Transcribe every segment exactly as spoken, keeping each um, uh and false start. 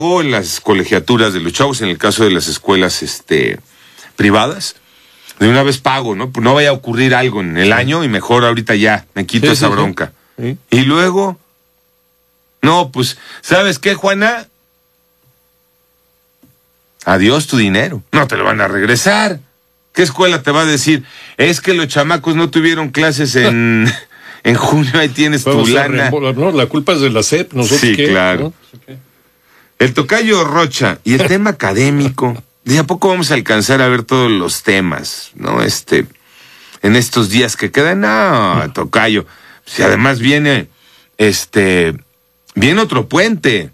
o en las colegiaturas de los chavos, en el caso de las escuelas este, privadas, de una vez pago, ¿no? Pues no vaya a ocurrir algo en el año y mejor ahorita ya me quito sí, esa sí, bronca. Sí. Sí. Y luego, no, pues, ¿sabes qué, Juana? Adiós tu dinero, no te lo van a regresar. ¿Qué escuela te va a decir? Es que los chamacos no tuvieron clases en, en junio, ahí tienes Vamos tu lana. No, la culpa es de la S E P, nosotros Sí, qué, claro. ¿no? Okay. El tocayo Rocha y el tema académico, ¿de a poco vamos a alcanzar a ver todos los temas, no? Este, en estos días que quedan, no, tocayo. Si además viene, este, viene otro puente.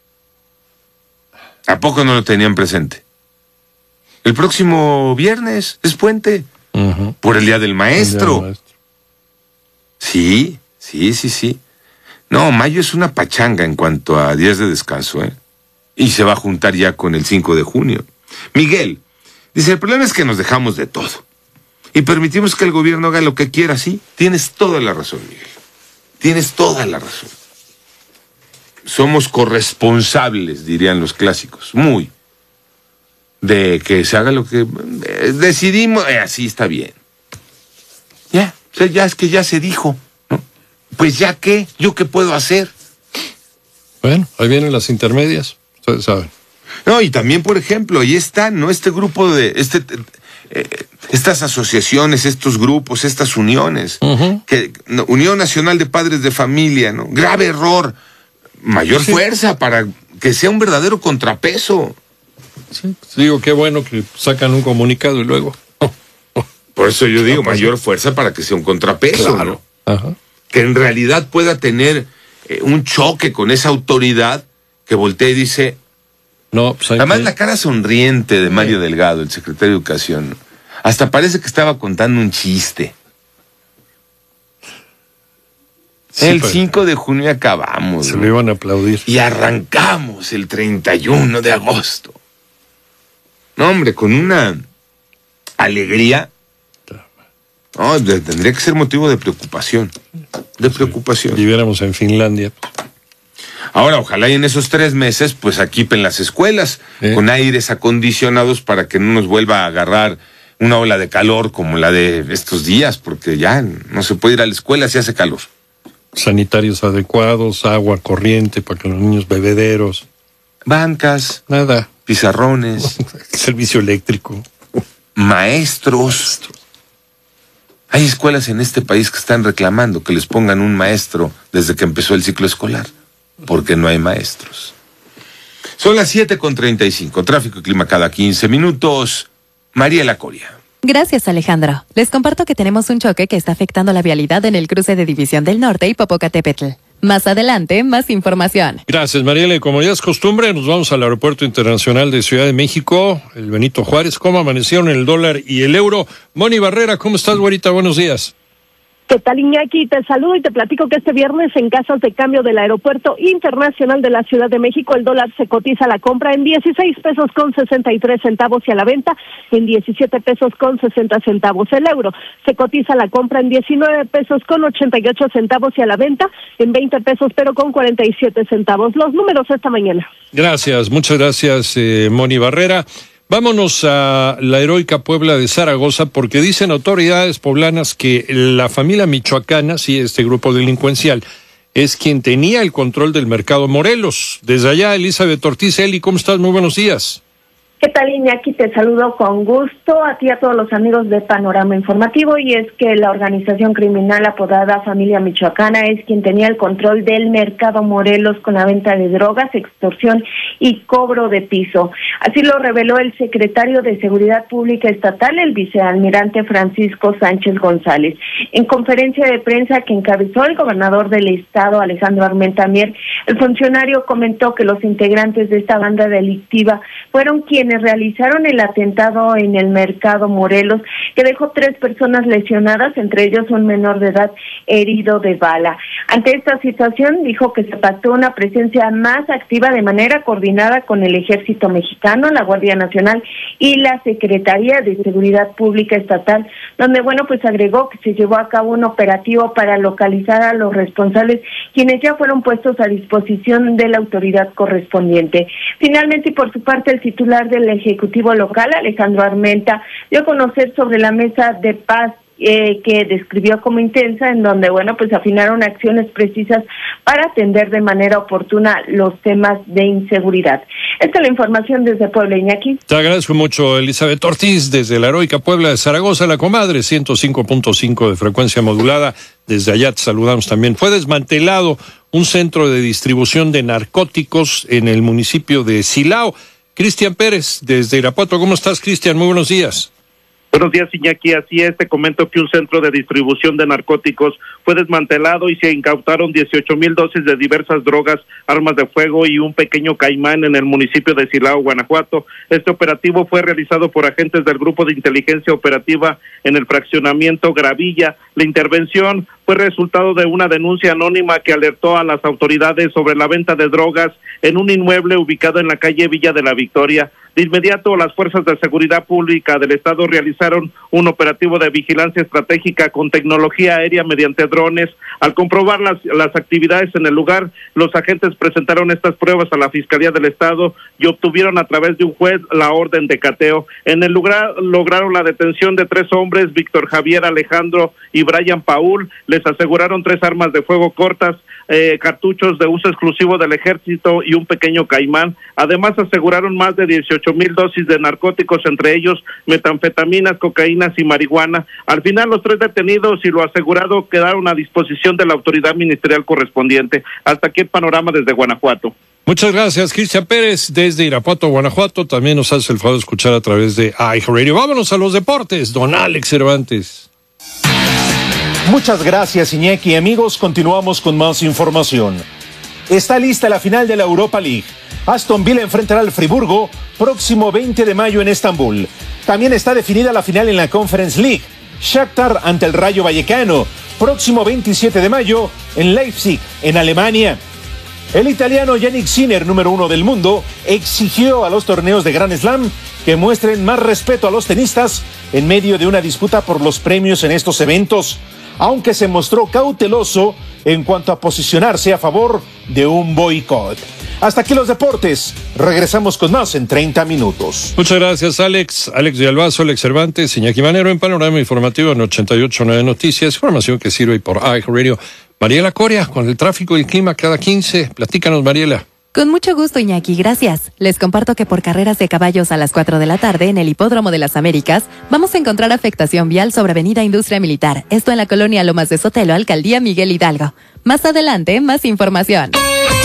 ¿A poco no lo tenían presente? El próximo viernes es puente, uh-huh. por el Día del Maestro. Día del Maestro. Sí, sí, sí, sí. No, mayo es una pachanga en cuanto a días de descanso, ¿eh? Y se va a juntar ya con el cinco de junio. Miguel dice, el problema es que nos dejamos de todo y permitimos que el gobierno haga lo que quiera, sí. Tienes toda la razón, Miguel. Tienes toda la razón. Somos corresponsables, dirían los clásicos, muy, de que se haga lo que eh, decidimos, eh, así está bien. Ya, o sea, ya es que ya se dijo, ¿no? Pues ya qué, ¿yo qué puedo hacer? Bueno, ahí vienen las intermedias, ustedes saben. No, y también, por ejemplo, ahí están, ¿no? Este grupo de, este, eh, estas asociaciones, estos grupos, estas uniones, uh-huh. que, no, Unión Nacional de Padres de Familia, ¿no? Grave error, mayor sí. fuerza para que sea un verdadero contrapeso. Sí, digo, qué bueno que sacan un comunicado y luego. Oh, oh. Por eso yo digo, mayor fuerza para que sea un contrapeso, claro. ¿no? Ajá. Que en realidad pueda tener eh, un choque con esa autoridad que voltea y dice. No, pues además que... la cara sonriente de Mario sí. Delgado, el secretario de Educación, hasta parece que estaba contando un chiste. Sí, el pues, cinco de junio acabamos. Se ¿no? le iban a aplaudir. Y arrancamos el treinta y uno de agosto. No, hombre, con una alegría. No, de, tendría que ser motivo de preocupación. De preocupación. Si viviéramos en Finlandia. Ahora, ojalá y en esos tres meses, pues equipen las escuelas ¿Eh? con aires acondicionados para que no nos vuelva a agarrar una ola de calor como la de estos días, porque ya no se puede ir a la escuela si hace calor. Sanitarios adecuados, agua corriente para que los niños bebederos. Bancas. Nada. Pizarrones. Servicio eléctrico. Maestros. Maestros. Hay escuelas en este país que están reclamando que les pongan un maestro desde que empezó el ciclo escolar, porque no hay maestros. Son las siete con treinta y cinco. Tráfico y clima cada quince minutos. Mariela Coria. Gracias, Alejandro. Les comparto que tenemos un choque que está afectando la vialidad en el cruce de División del Norte y Popocatépetl. Más adelante, más información. Gracias, Mariela. Y como ya es costumbre, nos vamos al Aeropuerto Internacional de Ciudad de México, el Benito Juárez. ¿Cómo amanecieron el dólar y el euro? Moni Barrera, ¿cómo estás, güerita? Buenos días. ¿Qué tal, Iñaki? Te saludo y te platico que este viernes en casas de cambio del Aeropuerto Internacional de la Ciudad de México el dólar se cotiza a la compra en dieciséis pesos con sesenta y tres centavos y a la venta en diecisiete pesos con sesenta centavos. El euro se cotiza a la compra en diecinueve pesos con ochenta y ocho centavos y a la venta en veinte pesos pero con cuarenta y siete centavos. Los números esta mañana. Gracias, muchas gracias, eh, Moni Barrera. Vámonos a la heroica Puebla de Zaragoza porque dicen autoridades poblanas que la familia michoacana, sí, este grupo delincuencial, es quien tenía el control del mercado Morelos. Desde allá, Elizabeth Ortiz. Eli, ¿cómo estás? Muy buenos días. ¿Qué tal, Iñaki? Te saludo con gusto a ti y a todos los amigos de Panorama Informativo, y es que la organización criminal apodada Familia Michoacana es quien tenía el control del mercado Morelos con la venta de drogas, extorsión y cobro de piso. Así lo reveló el secretario de Seguridad Pública Estatal, el vicealmirante Francisco Sánchez González. En conferencia de prensa que encabezó el gobernador del estado, Alejandro Armenta Mier, el funcionario comentó que los integrantes de esta banda delictiva fueron quienes quienes realizaron el atentado en el Mercado Morelos, que dejó tres personas lesionadas, entre ellos un menor de edad herido de bala. Ante esta situación, dijo que se pactó una presencia más activa de manera coordinada con el Ejército Mexicano, la Guardia Nacional y la Secretaría de Seguridad Pública Estatal, donde, bueno, pues agregó que se llevó a cabo un operativo para localizar a los responsables, quienes ya fueron puestos a disposición de la autoridad correspondiente. Finalmente, y por su parte, el titular del Ejecutivo local, Alejandro Armenta, dio a conocer sobre la mesa de paz Eh, que describió como intensa, en donde, bueno, pues afinaron acciones precisas para atender de manera oportuna los temas de inseguridad. Esta es la información desde Puebla, Iñaki. Te agradezco mucho, Elizabeth Ortiz, desde la heroica Puebla de Zaragoza, la comadre, ciento cinco punto cinco de frecuencia modulada. Desde allá te saludamos también. Fue desmantelado un centro de distribución de narcóticos en el municipio de Silao. Cristian Pérez, desde Irapuato. ¿Cómo estás, Cristian? Muy buenos días. Buenos días, Iñaki. Así es, te comento que un centro de distribución de narcóticos fue desmantelado y se incautaron dieciocho mil dosis de diversas drogas, armas de fuego y un pequeño caimán en el municipio de Silao, Guanajuato. Este operativo fue realizado por agentes del Grupo de Inteligencia Operativa en el fraccionamiento Gravilla. La intervención fue resultado de una denuncia anónima que alertó a las autoridades sobre la venta de drogas en un inmueble ubicado en la calle Villa de la Victoria. De inmediato, las fuerzas de seguridad pública del Estado realizaron un operativo de vigilancia estratégica con tecnología aérea mediante drones. Al comprobar las, las actividades en el lugar, los agentes presentaron estas pruebas a la Fiscalía del Estado y obtuvieron a través de un juez la orden de cateo. En el lugar lograron la detención de tres hombres, Víctor Javier, Alejandro y Brian Paul. Les aseguraron tres armas de fuego cortas, eh, cartuchos de uso exclusivo del ejército y un pequeño caimán. Además, aseguraron más de dieciocho mil dosis de narcóticos, entre ellos metanfetaminas, cocaínas y marihuana. Al final, los tres detenidos y lo asegurado quedaron a disposición de la autoridad ministerial correspondiente. Hasta aquí el panorama desde Guanajuato. Muchas gracias, Cristian Pérez, desde Irapuato, Guanajuato. También nos hace el favor de escuchar a través de iHeartRadio. Vámonos a los deportes, don Alex Cervantes. Muchas gracias, Iñaki. Amigos, continuamos con más información. Está lista la final de la Europa League. Aston Villa enfrentará al Friburgo próximo veinte de mayo en Estambul. También está definida la final en la Conference League. Shakhtar ante el Rayo Vallecano próximo veintisiete de mayo en Leipzig, en Alemania. El italiano Yannick Sinner, número uno del mundo, exigió a los torneos de Grand Slam que muestren más respeto a los tenistas en medio de una disputa por los premios en estos eventos, aunque se mostró cauteloso en cuanto a posicionarse a favor de un boicot. Hasta aquí los deportes. Regresamos con más en treinta minutos. Muchas gracias, Alex. Alex de Albazo, Alex Cervantes, Iñaki Manero en Panorama Informativo en ochenta y ocho punto nueve Noticias. Información que sirve por iHeartRadio. Mariela Coria, con el tráfico y el clima cada quince. Platícanos, Mariela. Con mucho gusto, Iñaki, gracias. Les comparto que por carreras de caballos a las cuatro de la tarde en el Hipódromo de las Américas vamos a encontrar afectación vial sobre Avenida Industria Militar. Esto en la colonia Lomas de Sotelo, Alcaldía Miguel Hidalgo. Más adelante, más información.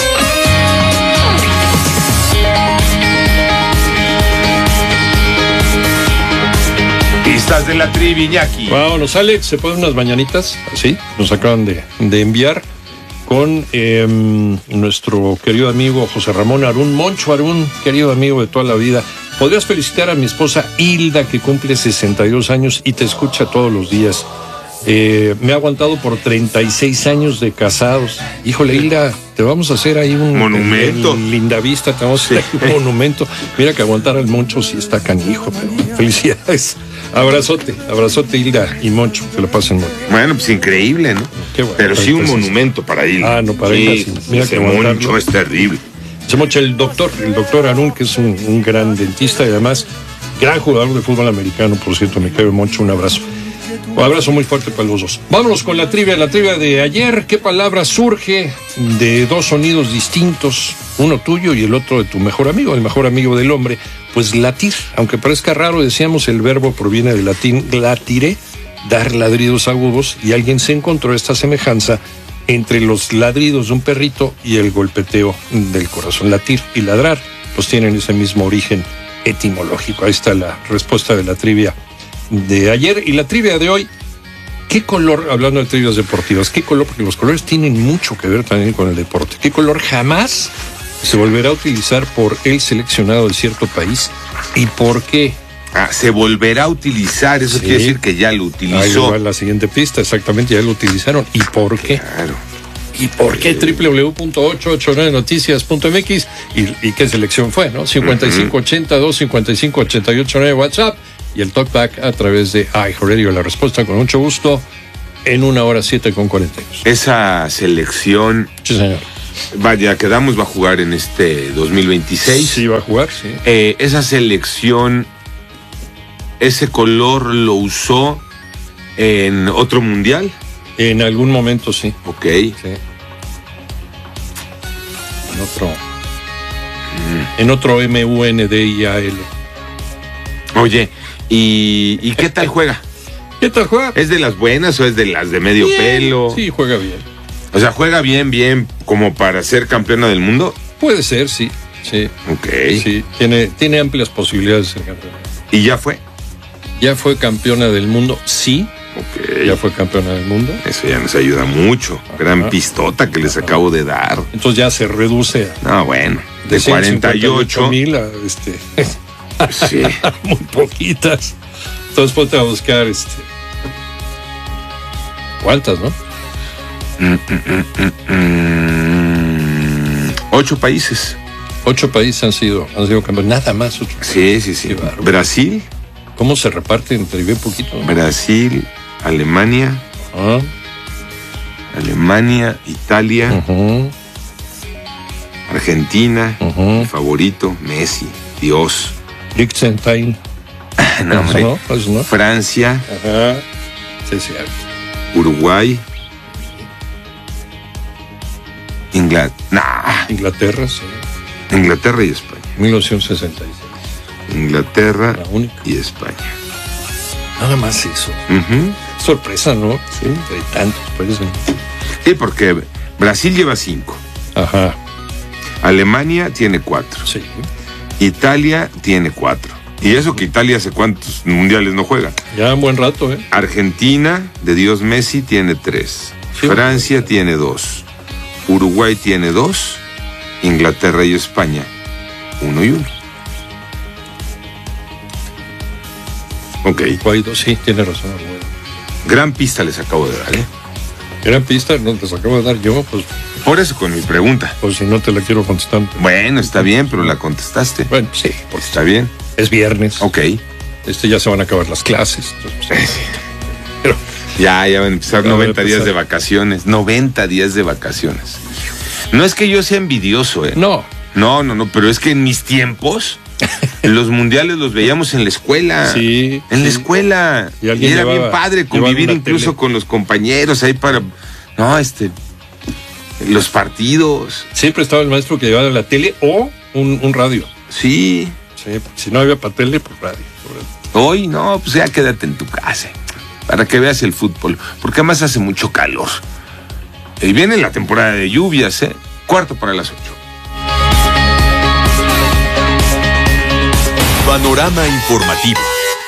Pistas de la trivia, Iñaki. Vámonos, Alex, ¿se ponen unas mañanitas? Sí, nos acaban de, de enviar con eh, nuestro querido amigo José Ramón Arún, Moncho Arún, querido amigo de toda la vida. ¿Podrías felicitar a mi esposa Hilda, que cumple sesenta y dos años y te escucha todos los días? Eh, me ha aguantado por treinta y seis años de casados. Híjole, Hilda, te vamos a hacer ahí un monumento. En, en Lindavista, te vamos a hacer sí. un monumento. Mira que aguantar al Moncho sí está canijo, pero felicidades. Abrazote, abrazote, Hilda y Moncho, que lo pasen muy bien. Bueno, pues increíble, ¿no? Qué bueno. Pero sí un monumento para Hilda. Ah, no, para sí, Hilda sí. Mira ese que Moncho es terrible. Se mocha el doctor, el doctor Arún, que es un, un gran dentista y además gran jugador de fútbol americano, por cierto, me cae Moncho, un abrazo. Un abrazo muy fuerte para los dos. Vámonos con la trivia, la trivia de ayer. ¿Qué palabra surge de dos sonidos distintos? Uno tuyo y el otro de tu mejor amigo, el mejor amigo del hombre. Pues latir, aunque parezca raro, decíamos, el verbo proviene del latín latire, dar ladridos agudos, y alguien se encontró esta semejanza entre los ladridos de un perrito y el golpeteo del corazón. Latir y ladrar, pues tienen ese mismo origen etimológico. Ahí está la respuesta de la trivia de ayer. Y la trivia de hoy, ¿qué color, hablando de trivias deportivas, qué color, porque los colores tienen mucho que ver también con el deporte, qué color jamás se volverá a utilizar por el seleccionado de cierto país. ¿Y por qué? Ah, se volverá a utilizar, eso Sí. quiere decir que ya lo utilizó. Ahí va la siguiente pista, exactamente, ya lo utilizaron. ¿Y por qué? Claro. ¿Y por qué? doble u doble u doble u punto ochocientos ochenta y nueve noticias punto m x y, y qué selección fue, ¿no? cincuenta y cinco ochenta, dos cincuenta y cinco ochenta y ocho nueve WhatsApp y el talkback a través de iHeartRadio. La respuesta con mucho gusto en una hora siete con cuarenta y dos. Esa selección, Sí, señor. vaya, quedamos, va a jugar en este dos mil veintiséis. Sí, va a jugar, sí. Eh, esa selección, ese color lo usó en otro mundial. En algún momento sí. Ok. Sí. En otro. En otro M U N D I A L. Oye, ¿y, ¿y qué tal juega? ¿Qué tal juega? ¿Es de las buenas o es de las de medio Bien. pelo? Sí, juega bien. O sea, juega bien, bien, como para ser campeona del mundo. Puede ser, sí. Sí. Ok. Sí. Tiene, tiene amplias posibilidades de ser campeona. ¿Y ya fue? ¿Ya fue campeona del mundo? Sí. Ok. Ya fue campeona del mundo. Eso ya nos ayuda mucho. Gran Ajá. pistota que les acabo de dar. Entonces ya se reduce a No, bueno, de cuarenta y ocho. mil a este, Sí. muy poquitas. Entonces ponte a buscar este. ¿Cuántas, no? Mm, mm, mm, mm, ocho países. Ocho países han sido, han sido campeones. Nada más ocho. Sí, sí, sí. Qué bárbaro. Brasil, ¿Cómo se reparte entre bien poquito? Brasil, Alemania, Ah, Alemania, Italia, ujú, Argentina, ujú. mi favorito, Messi, Dios. Liechtenstein. No, hombre. Eso no, eso no. Francia, Ajá. Sí, sí. Uruguay, Inglaterra, nah, Inglaterra, sí. Inglaterra y España. mil novecientos sesenta y seis. Inglaterra La única. y España. Nada más eso. Ujú. Sorpresa, ¿no? Sí. De tantos países. Sí, porque Brasil lleva cinco, Ajá. Alemania tiene cuatro, Sí. Italia tiene cuatro. Y eso que Italia hace cuántos mundiales no juega. Ya un buen rato, ¿eh? Argentina, de Dios Messi, tiene tres. Sí. Francia tiene dos. Uruguay tiene dos. Inglaterra y España, uno y uno. Ok, Guaido, sí, tiene razón. Guaido. gran pista les acabo de dar, ¿eh? Gran pista, no te acabo de dar yo, pues, Por eso con mi pregunta. pues si no te la quiero contestar. Bueno, está bien, pero la contestaste. Bueno, sí, porque Está bien. es viernes. Ok. Este ya se van a acabar las clases. Entonces, pues, pero Ya, ya van a empezar Ya van a noventa días empezar. de vacaciones. noventa días de vacaciones. No es que yo sea envidioso, ¿eh? no, No, no, no, pero es que en mis tiempos los mundiales los veíamos en la escuela. sí. En la sí. escuela. Y Y, alguien era llevaba- bien padre llevaba convivir una incluso tele. con los compañeros ahí para. No, este. Los partidos. Siempre estaba el maestro que llevaba la tele o un, un radio. Sí. Sí, porque si no había para tele, pues radio. Hoy no, pues ya quédate en tu casa. Para que veas el fútbol. Porque además hace mucho calor. Y viene la temporada de lluvias, ¿eh? Cuarto para las ocho. Panorama informativo.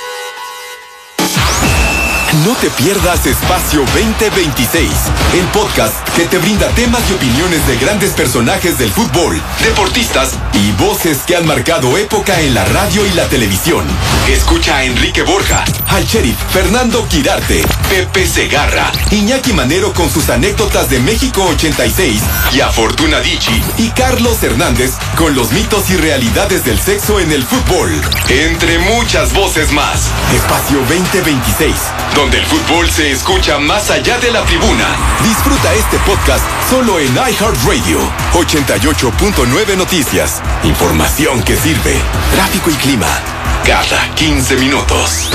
No te pierdas Espacio veinte veintiséis, el podcast que te brinda temas y opiniones de grandes personajes del fútbol, deportistas y voces que han marcado época en la radio y la televisión. Escucha a Enrique Borja, al sheriff Fernando Quirarte, Pepe Segarra, Iñaki Manero con sus anécdotas de México ochenta y seis y a Fortuna Dicci y Carlos Hernández con los mitos y realidades del sexo en el fútbol. Entre muchas voces más. Espacio veinte veintiséis, donde el fútbol se escucha más allá de la tribuna. Disfruta este podcast solo en iHeartRadio. ochenta y ocho punto nueve Noticias. Información que sirve. Tráfico y clima. Cada quince minutos.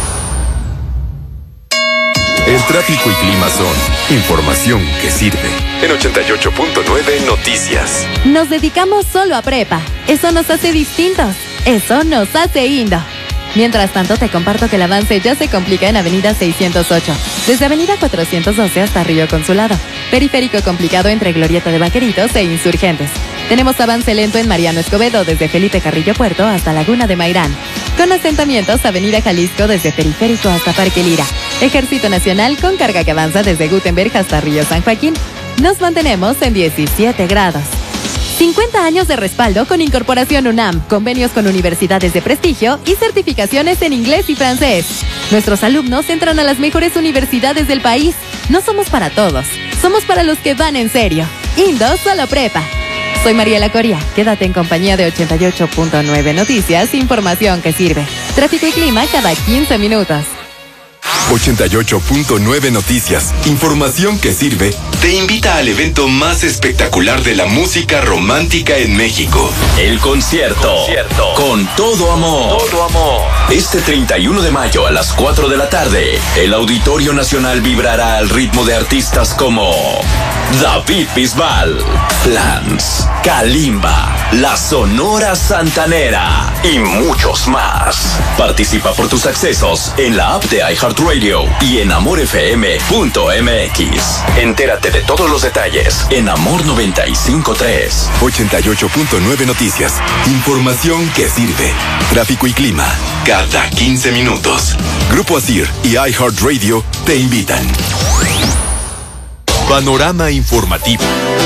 El tráfico y clima son información que sirve. En ochenta y ocho punto nueve Noticias. Nos dedicamos solo a prepa. Eso nos hace distintos. Eso nos hace Indo. Mientras tanto, te comparto que el avance ya se complica en Avenida seiscientos ocho, desde Avenida cuatrocientos doce hasta Río Consulado. Periférico complicado entre Glorieta de Vaqueritos e Insurgentes. Tenemos avance lento en Mariano Escobedo, desde Felipe Carrillo Puerto hasta Laguna de Mairán. Con asentamientos, Avenida Jalisco desde Periférico hasta Parque Lira. Ejército Nacional con carga que avanza desde Gutenberg hasta Río San Joaquín. Nos mantenemos en diecisiete grados. cincuenta años de respaldo con Incorporación UNAM, convenios con universidades de prestigio y certificaciones en inglés y francés. Nuestros alumnos entran a las mejores universidades del país. No somos para todos, somos para los que van en serio. Indo Solo Prepa. Soy Mariela Coria. Quédate en compañía de ochenta y ocho punto nueve Noticias, información que sirve. Tráfico y clima cada quince minutos. ochenta y ocho punto nueve Noticias, información que sirve, te invita al evento más espectacular de la música romántica en México. El concierto, concierto. Con todo amor. Todo amor. Este treinta y uno de mayo a las cuatro de la tarde, el Auditorio Nacional vibrará al ritmo de artistas como David Bisbal, Flans, Kalimba, La Sonora Santanera y muchos más. Participa por tus accesos en la app de iHeartRadio y en amor f m punto m x. Entérate de todos los detalles en Amor noventa y cinco punto tres. ochenta y ocho punto nueve Noticias. Información que sirve. Tráfico y clima cada quince minutos. Grupo Asir y iHeartRadio te invitan. Panorama informativo.